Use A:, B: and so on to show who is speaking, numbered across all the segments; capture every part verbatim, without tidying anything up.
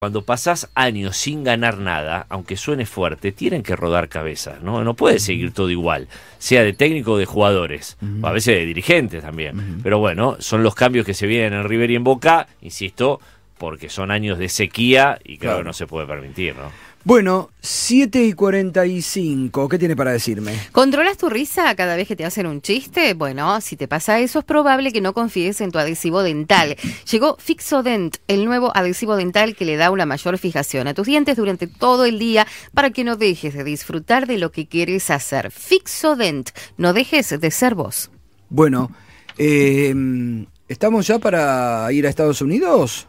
A: Cuando pasás años sin ganar nada, aunque suene fuerte, tienen que rodar cabezas, ¿no? No puede seguir todo igual, sea de técnico o de jugadores, uh-huh. o a veces de dirigentes también. Uh-huh. Pero bueno, son los cambios que se vienen en River y en Boca, insisto, porque son años de sequía y creo claro. que no se puede permitir, ¿no?
B: Bueno, siete y cuarenta y cinco, ¿qué tiene para decirme?
C: ¿Controlas tu risa cada vez que te hacen un chiste? Bueno, si te pasa eso es probable que no confíes en tu adhesivo dental. Llegó Fixodent, el nuevo adhesivo dental que le da una mayor fijación a tus dientes durante todo el día para que no dejes de disfrutar de lo que quieres hacer. Fixodent, no dejes de ser vos.
B: Bueno, eh, ¿estamos ya para ir a Estados Unidos?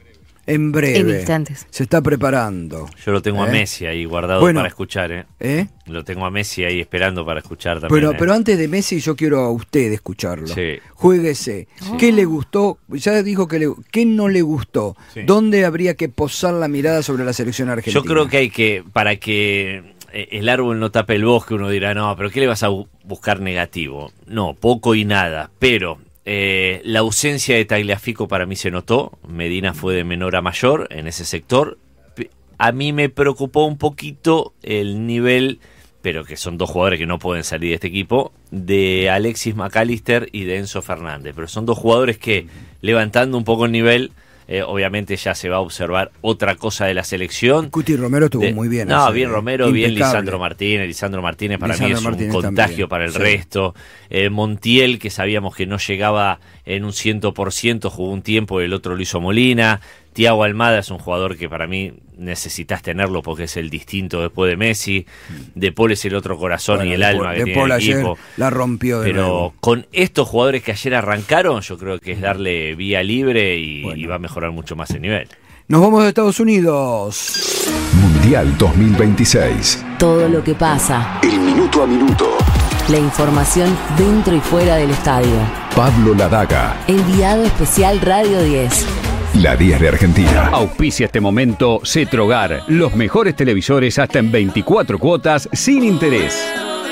B: En breve.
C: En instantes.
B: Se está preparando.
A: Yo lo tengo ¿Eh? a Messi ahí guardado bueno, para escuchar, ¿eh? ¿eh? Lo tengo a Messi ahí esperando para escuchar también.
B: Pero,
A: ¿eh?
B: pero antes de Messi yo quiero a usted escucharlo.
A: Sí.
B: Juéguese.
C: Oh.
B: ¿Qué le gustó? Ya dijo que le, ¿qué no le gustó? Sí. ¿Dónde habría que posar la mirada sobre la selección argentina?
A: Yo creo que hay que, para que el árbol no tape el bosque, uno dirá, no, pero ¿qué le vas a buscar negativo? No, poco y nada, pero... Eh, la ausencia de Tagliafico para mí se notó. Medina fue de menor a mayor en ese sector. A mí me preocupó un poquito el nivel, pero que son dos jugadores que no pueden salir de este equipo, de Alexis McAllister y de Enzo Fernández. Pero son dos jugadores que, levantando un poco el nivel, eh, obviamente ya se va a observar otra cosa de la selección.
B: Cuti Romero estuvo
A: de,
B: muy bien.
A: No,
B: ese,
A: bien Romero,
B: impecable.
A: bien Lisandro Martínez. Lisandro Martínez para
B: Lisandro
A: mí es
B: Martínez
A: un contagio
B: también.
A: para el
B: Sí.
A: resto. Eh, Montiel, que sabíamos que no llegaba en un cien por ciento, jugó un tiempo, el otro lo hizo Molina. Thiago Almada es un jugador que para mí necesitas tenerlo porque es el distinto después de Messi. De Paul es el otro corazón bueno, y el
B: de
A: alma
B: Paul,
A: que
B: de
A: tiene
B: Paul
A: el
B: ayer
A: equipo.
B: La rompió de
A: Pero
B: nuevo.
A: Con estos jugadores que ayer arrancaron, yo creo que es darle vía libre y,
B: bueno.
A: y va a mejorar mucho más el nivel.
B: Nos vamos a Estados Unidos.
D: Mundial dos mil veintiséis.
E: Todo lo que pasa.
D: El minuto a minuto.
E: La información dentro y fuera del estadio.
D: Pablo Ladaga.
E: Enviado especial Radio diez.
D: La diez de Argentina.
F: Auspicia este momento Cetrogar. Los mejores televisores hasta en veinticuatro cuotas sin interés.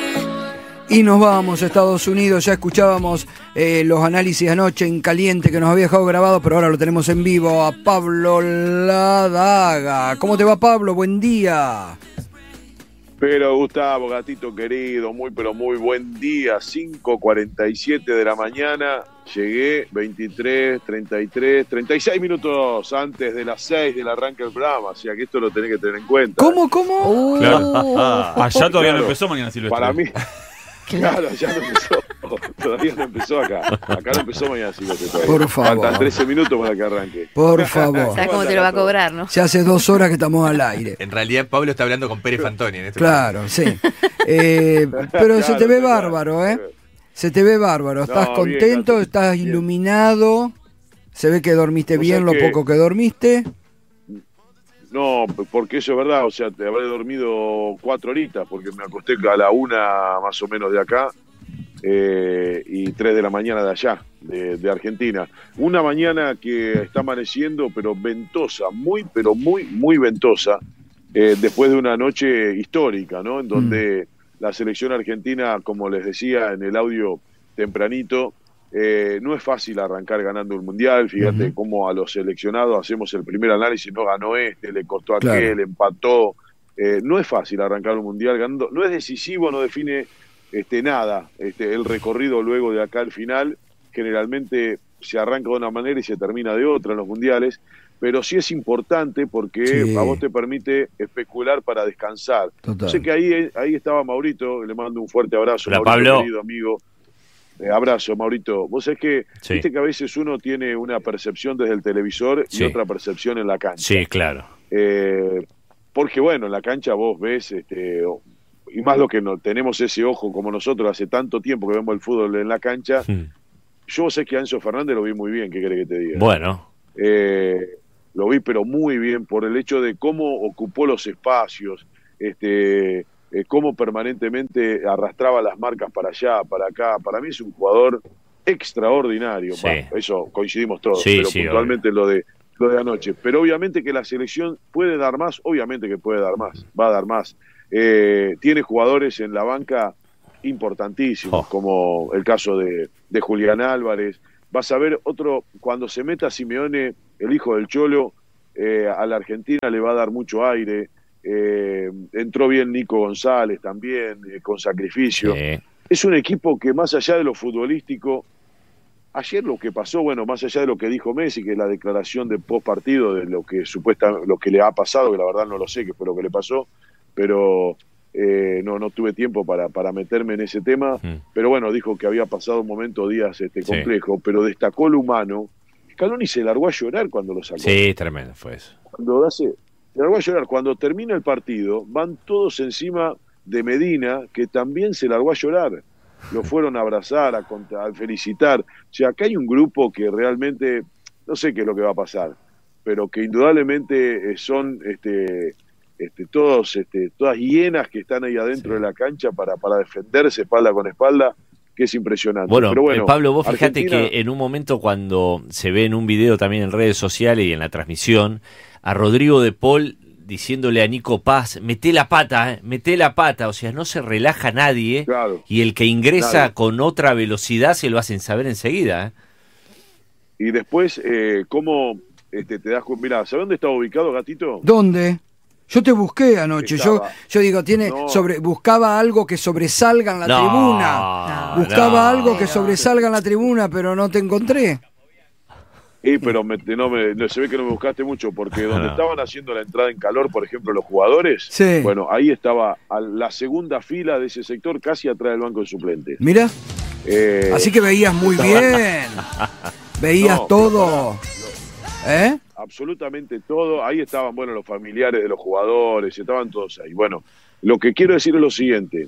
B: Y nos vamos a Estados Unidos. Ya escuchábamos eh, los análisis anoche en caliente que nos había dejado grabado, pero ahora lo tenemos en vivo a Pablo Ladaga. ¿Cómo te va, Pablo? Buen día.
G: Pero Gustavo, gatito querido, muy pero muy buen día. Cinco cuarenta y siete de la mañana. Llegué veintitrés, treinta y tres, treinta y seis minutos antes de las seis del arranque del programa. O sea que esto lo tenés que tener en cuenta.
B: ¿Cómo, cómo?
H: Claro. Allá todavía
G: claro,
H: no empezó Mañana Silvestre.
G: Para mí... Claro, ya no empezó. Todavía no empezó acá. Acá no empezó Mañana Silvestre todavía.
B: Por favor.
G: Faltan trece minutos para que arranque.
B: Por favor.
C: ¿Sabes cómo te lo va a cobrar, no?
B: Ya hace dos horas que estamos al aire.
I: En realidad Pablo está hablando con Pérez Fantoni en este
B: Claro,
I: momento.
B: sí. Eh, pero
G: Claro,
B: se te ve
G: claro.
B: bárbaro, ¿eh? Se te ve bárbaro. Estás
G: No,
B: contento,
G: bien,
B: estás
G: bien.
B: iluminado. Se ve que dormiste
G: O
B: bien
G: sea
B: lo
G: que-
B: poco que dormiste.
G: No, porque eso es verdad, o sea, te habré dormido cuatro horitas, porque me acosté a la una más o menos de acá, eh, y tres de la mañana de allá, de, de Argentina. Una mañana que está amaneciendo, pero ventosa, muy, pero muy, muy ventosa, eh, después de una noche histórica, ¿no? En donde mm. la selección argentina, como les decía en el audio tempranito, Eh, no es fácil arrancar ganando el Mundial. Fíjate uh-huh. cómo a los seleccionados hacemos el primer análisis, no ganó este, le costó aquel, claro. empató. Eh, no es fácil arrancar un Mundial ganando, no es decisivo, no define este, nada este, el recorrido luego de acá al final. Generalmente se arranca de una manera y se termina de otra en los Mundiales, pero sí es importante porque sí. a vos te permite especular para descansar.
B: Total.
G: Sé que ahí, ahí estaba Maurito, le mando un fuerte abrazo.
A: Hola,
G: Maurito,
A: Pablo.
G: querido amigo. Eh, abrazo, Maurito. Vos sabés que,
A: sí.
G: viste que a veces uno tiene una percepción desde el televisor y
A: sí.
G: otra percepción en la cancha.
A: Sí, claro.
G: Eh, porque bueno, en la cancha vos ves, este, y más lo que no tenemos ese ojo como nosotros hace tanto tiempo que vemos el fútbol en la cancha, hmm. yo sé que a Enzo Fernández lo vi muy bien, ¿qué querés que te diga?
A: Bueno.
G: Eh, lo vi pero muy bien por el hecho de cómo ocupó los espacios, este... Eh, cómo permanentemente arrastraba las marcas para allá, para acá. Para mí es un jugador extraordinario.
A: Sí.
G: Bah, eso coincidimos todos,
A: sí,
G: pero
A: sí,
G: puntualmente lo de, lo de anoche. Pero obviamente que la selección puede dar más, obviamente que puede dar más, va a dar más. Eh, tiene jugadores en la banca importantísimos, oh. como el caso de, de Julián Álvarez. Vas a ver otro, cuando se meta Simeone, el hijo del Cholo, eh, a la Argentina le va a dar mucho aire. Eh, entró bien Nico González también, eh, con sacrificio.
A: Sí.
G: Es un equipo que más allá de lo futbolístico, ayer lo que pasó, bueno, más allá de lo que dijo Messi, que es la declaración de post partido de lo que supuestamente lo que le ha pasado, que la verdad no lo sé qué fue lo que le pasó, pero eh, no no tuve tiempo para, para meterme en ese tema, mm. pero bueno, dijo que había pasado un momento, días este, complejo, sí. pero destacó lo humano. Scaloni se largó a llorar cuando lo sacó.
A: Sí, tremendo fue eso.
G: Cuando hace, se largó a llorar. Cuando termina el partido, van todos encima de Medina, que también se largó a llorar. Lo fueron a abrazar, a, contar, a felicitar. O sea, acá hay un grupo que realmente, no sé qué es lo que va a pasar, pero que indudablemente son este, este, todos, este, todas hienas que están ahí adentro sí. de la cancha para, para defenderse espalda con espalda, que es impresionante.
A: Bueno,
G: pero bueno
A: eh, Pablo, vos fijate
G: Argentina...
A: que en un momento cuando se ve en un video también en redes sociales y en la transmisión, a Rodrigo de Paul diciéndole a Nico Paz, meté la pata, eh, meté la pata, o sea, no se relaja nadie,
G: claro,
A: y el que ingresa
G: claro.
A: con otra velocidad se lo hacen saber enseguida. Eh.
G: Y después, eh, ¿cómo este, te das cuenta? Mirá, ¿sabes dónde estaba ubicado, Gatito?
B: ¿Dónde? Yo te busqué anoche, yo, yo digo, tiene
G: no.
B: sobre buscaba algo que sobresalga en la
A: no,
B: tribuna, buscaba
A: no,
B: algo que sobresalga en la tribuna, pero no te encontré.
G: Sí, pero me, no me, no, se ve que no me buscaste mucho, porque donde no. estaban haciendo la entrada en calor, por ejemplo, los jugadores,
B: sí.
G: bueno, ahí estaba a la segunda fila de ese sector, casi atrás del banco de suplentes.
B: Mira,
G: eh,
B: así que veías muy estaba... bien, veías no, todo, ¿eh?
G: Absolutamente todo, ahí estaban, bueno, los familiares de los jugadores, estaban todos ahí. Bueno, lo que quiero decir es lo siguiente,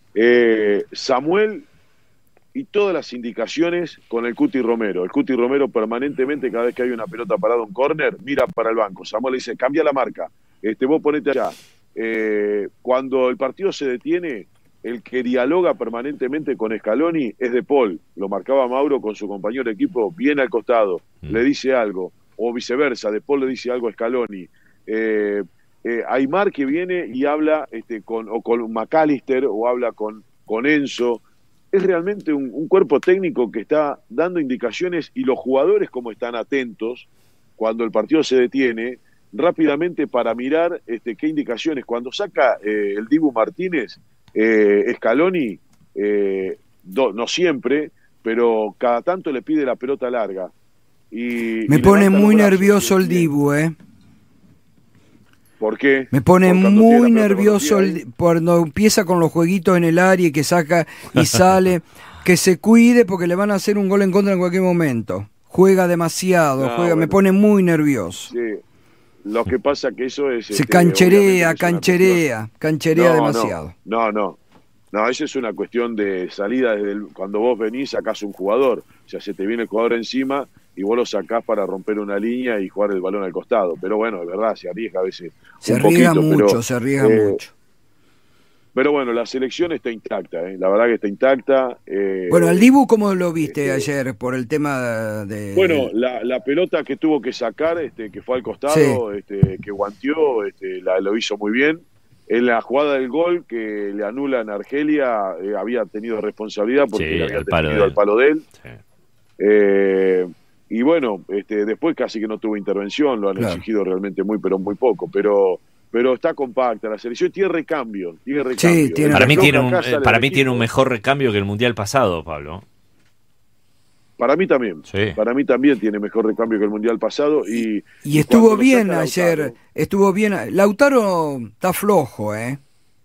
G: eh, Samuel y todas las indicaciones con el Cuti Romero. El Cuti Romero permanentemente, cada vez que hay una pelota parada en córner, mira para el banco. Samuel le dice, cambia la marca, este, vos ponete allá. Eh, cuando el partido se detiene, el que dialoga permanentemente con Scaloni es De Paul. Lo marcaba Mauro con su compañero de equipo, viene al costado, mm. le dice algo, o viceversa, De Paul le dice algo a Scaloni. Eh, eh, Aymar que viene y habla este, con, o con McAllister, o habla con, con Enzo. Es realmente un, un cuerpo técnico que está dando indicaciones, y los jugadores como están atentos cuando el partido se detiene rápidamente para mirar este, qué indicaciones. Cuando saca eh, el Dibu Martínez, eh, Scaloni, eh, do, no siempre, pero cada tanto le pide la pelota larga. Y,
B: Me
G: y
B: pone muy nervioso el Dibu, ¿eh?
G: ¿Por qué?
B: Me pone muy nervioso el, cuando empieza con los jueguitos en el área y que saca y sale. Que se cuide porque le van a hacer un gol en contra en cualquier momento. Juega demasiado, no, juega, bueno, me pone muy nervioso.
G: Sí. Lo que pasa que eso es...
B: Se
G: este,
B: cancherea, cancherea, cancherea no, demasiado.
G: No, no, no. No, eso es una cuestión de salida. Desde el, cuando vos venís, sacás un jugador. O sea, se te viene el jugador encima y vos lo sacás para romper una línea y jugar el balón al costado. Pero bueno, de verdad, se arriesga a veces.
B: Se
G: un
B: arriesga
G: poquito,
B: mucho,
G: pero,
B: se arriesga
G: eh,
B: mucho.
G: Pero bueno, la selección está intacta, ¿eh? La verdad que está intacta. Eh,
B: bueno, al Dibu, ¿cómo lo viste
G: eh,
B: ayer por el tema de...?
G: Bueno, la, la pelota que tuvo que sacar, este, que fue al costado, sí. este, que guanteó, este, la, lo hizo muy bien. En la jugada del gol que le anulan a Argelia, eh, había tenido responsabilidad porque
A: sí,
G: le había
A: palo
G: tenido al palo de él.
A: Sí.
G: Eh, y bueno, este, después casi que no tuvo intervención, lo han
B: claro.
G: exigido realmente muy, pero muy poco. Pero... pero está compacta la selección, tiene recambio, tiene recambio.
B: Sí, tiene
A: para mí tiene un
G: eh,
A: para mí tiene un mejor recambio que el mundial pasado, Pablo.
G: Para mí también,
A: sí.
G: para mí también tiene mejor recambio que el mundial pasado y
B: y estuvo bien ayer, Lautaro, estuvo bien. Lautaro está flojo, ¿eh?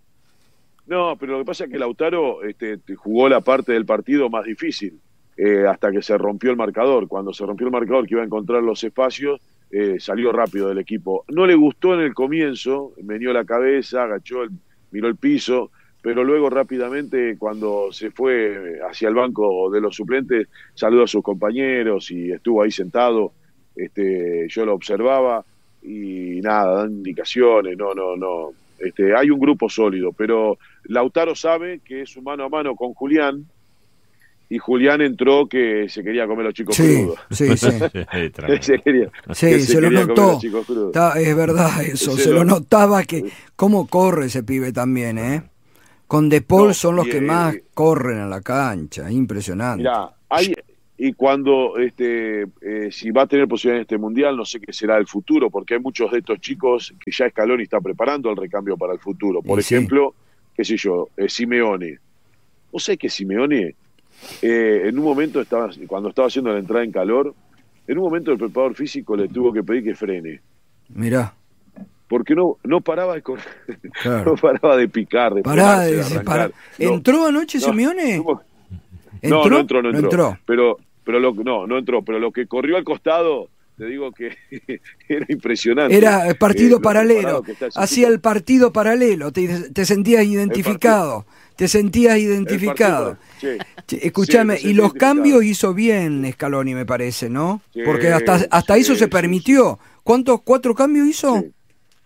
G: No, pero lo que pasa es que Lautaro este, jugó la parte del partido más difícil eh, hasta que se rompió el marcador. Cuando se rompió el marcador, que iba a encontrar los espacios. Eh, salió rápido del equipo. No le gustó en el comienzo, meneó la cabeza, agachó, el, miró el piso, pero luego rápidamente cuando se fue hacia el banco de los suplentes, saludó a sus compañeros y estuvo ahí sentado. Este, yo lo observaba y nada, dan indicaciones, no, no, no. Este, hay un grupo sólido, pero Lautaro sabe que es un mano a mano con Julián. Y Julián entró que se quería comer los chicos
B: sí,
G: crudos.
B: Sí, sí.
G: se quería,
B: sí, se, se lo notó.
G: Está,
B: es verdad eso, se, se lo, lo notaba que cómo corre ese pibe también, ¿eh? Con De Paul no, son los y, que más eh, corren a la cancha, impresionante.
G: Mirá, hay, y cuando, este, eh, si va a tener posibilidad en este mundial, no sé qué será el futuro, porque hay muchos de estos chicos que ya Scaloni está preparando el recambio para el futuro. Por
B: sí.
G: ejemplo, qué sé yo, eh, Simeone. ¿Vos sabés que Simeone, eh, en un momento, estaba, cuando estaba haciendo la entrada en calor, en un momento el preparador físico le tuvo que pedir que frene?
B: Mirá.
G: Porque no, no paraba de correr,
B: Claro.
G: no paraba de picar, de
B: Pará,
G: frenarse, de
B: de-
G: arrancar.
B: pará.
G: No,
B: ¿Entró anoche
G: no,
B: Simeone?
G: no,
B: ¿Entró?
G: No, no entró, no entró.
B: No entró.
G: Pero, pero lo, no, no entró. Pero lo que corrió al costado, te digo que era impresionante.
B: Era el partido
G: Eh, lo
B: paralelo.
G: preparado que está ese
B: Hacía
G: tipo.
B: el partido paralelo. Te, te sentías identificado. Te sentías identificado.
G: El partido, sí.
B: Che, Escúchame,
G: Sí, me
B: y
G: sentí
B: los
G: identificado.
B: cambios hizo bien Scaloni, me parece, ¿no?
G: Sí,
B: Porque hasta, hasta
G: sí,
B: eso se
G: sí,
B: permitió. ¿Cuántos? ¿Cuatro cambios hizo?
G: Sí.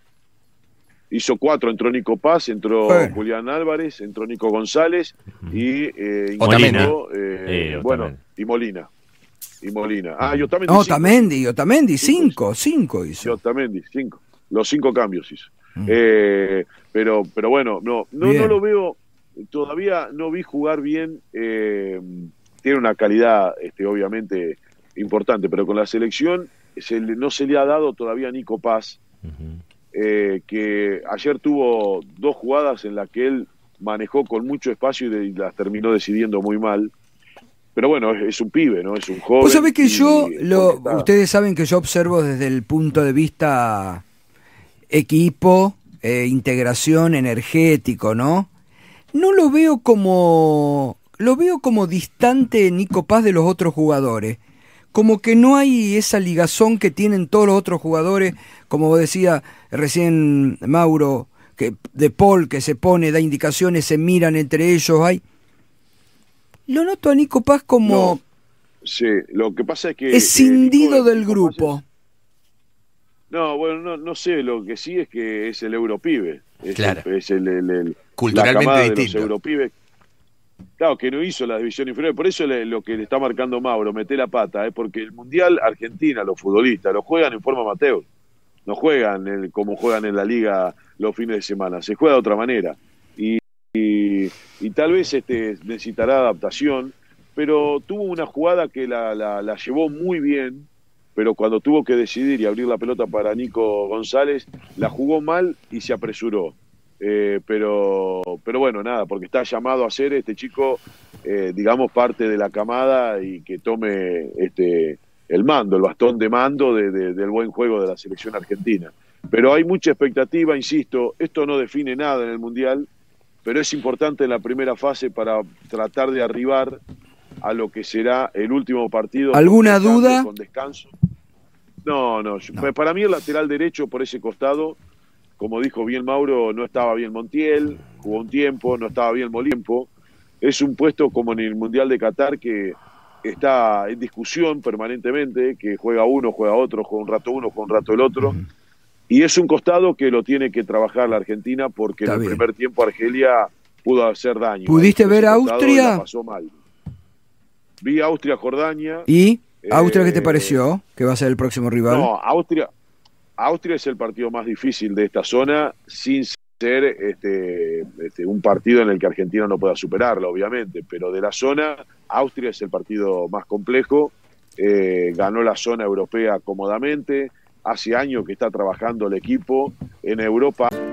G: Hizo cuatro, entró Nico Paz, entró
B: Bueno.
G: Julián Álvarez, entró Nico González y eh,
I: Otamendi.
G: incluso, eh,
A: Eh,
G: bueno,
A: Otamendi.
G: y Molina. Y Molina. Ah, y Otamendi.
B: No,
G: cinco.
B: Otamendi, Otamendi,
G: Cinco,
B: cinco, cinco
G: Sí,
B: hizo.
G: Otamendi, cinco. Los cinco cambios hizo.
B: Mm.
G: Eh, pero, pero bueno, no, no,
B: Bien.
G: no lo veo, todavía no vi jugar bien. Eh, tiene una calidad, este, obviamente, importante, pero con la selección se le- no se le ha dado todavía a Nico Paz, eh, que ayer tuvo dos jugadas en las que él manejó con mucho espacio y, de- y las terminó decidiendo muy mal. Pero bueno, es, es un pibe, ¿no? Es un joven.
B: Vos sabés que
G: y-
B: yo, lo,
G: porque está-
B: ustedes saben que yo observo desde el punto de vista equipo, eh, integración, energético, ¿no? No lo veo como, lo veo como distante Nico Paz de los otros jugadores. Como que no hay esa ligazón que tienen todos los otros jugadores, como decía recién Mauro, que de Paul, que se pone, da indicaciones, se miran entre ellos, hay... Lo noto a Nico Paz como...
G: Sí, lo que pasa es que...
B: escindido
G: eh, Nico-
B: del
G: Nico Paz
B: grupo.
G: es- No, bueno, no, no sé, lo que sí es que es el europibe. Es
I: Claro.
G: el, es el, el- el-
I: Culturalmente
G: la camada de
I: distinto.
G: los europibes. Claro, que no hizo la división inferior. Por eso le- lo que le está marcando Mauro, mete la pata, es porque el Mundial Argentina, los futbolistas, lo juegan en forma amateur. No juegan el- como juegan en la liga los fines de semana. Se juega de otra manera. Y, y, y tal vez este, necesitará adaptación, pero tuvo una jugada que la, la, la llevó muy bien, pero cuando tuvo que decidir y abrir la pelota para Nico González, la jugó mal y se apresuró. Eh, pero, pero bueno, nada, porque está llamado a ser este chico, eh, digamos, parte de la camada y que tome este, el mando, el bastón de mando de, de, del buen juego de la selección argentina. Pero hay mucha expectativa, insisto, esto no define nada en el Mundial, pero es importante en la primera fase para tratar de arribar a lo que será el último partido.
B: ¿Alguna
G: con cambio,
B: duda?
G: Con descanso. No, no, yo-
B: No.
G: para mí el lateral derecho por ese costado, como dijo bien Mauro, no estaba bien Montiel, jugó un tiempo, no estaba bien Molimpo. Es un puesto como en el Mundial de Qatar que está en discusión permanentemente, que juega uno, juega otro, juega un rato uno, juega un rato el otro. Y es un costado que lo tiene que trabajar la Argentina porque
B: Está
G: en el
B: bien.
G: primer tiempo Argelia pudo hacer daño.
B: ¿Pudiste
G: Ese
B: ver a
G: costado
B: Austria?
G: la pasó mal. Vi Austria-Jordania.
B: ¿Y Austria qué te
G: Eh,
B: pareció? Que va a ser el próximo rival.
G: No, Austria, Austria es el partido más difícil de esta zona, sin ser este, este, un partido en el que Argentina no pueda superarlo, obviamente, pero de la zona, Austria es el partido más complejo, eh, ganó la zona europea cómodamente, hace años que está trabajando el equipo en Europa.